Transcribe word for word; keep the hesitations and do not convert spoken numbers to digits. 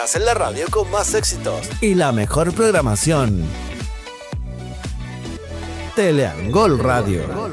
En la radio con más éxitos y la mejor programación. Teleangol Radio.